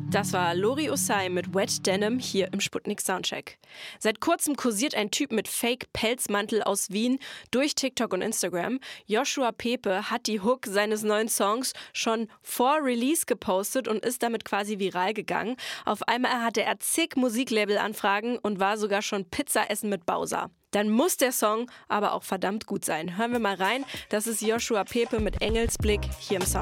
Das war Lori Osei mit Wet Denim hier im Sputnik Soundcheck. Seit kurzem kursiert ein Typ mit Fake-Pelzmantel aus Wien durch TikTok und Instagram. Joshua Pepe hat die Hook seines neuen Songs schon vor Release gepostet und ist damit quasi viral gegangen. Auf einmal hatte er zig Musiklabel-Anfragen und war sogar schon Pizza essen mit Bowser. Dann muss der Song aber auch verdammt gut sein. Hören wir mal rein. Das ist Joshua Pepe mit Engelsblick hier im Sound.